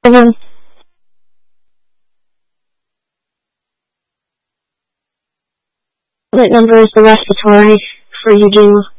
7. That number is the respiratory for you do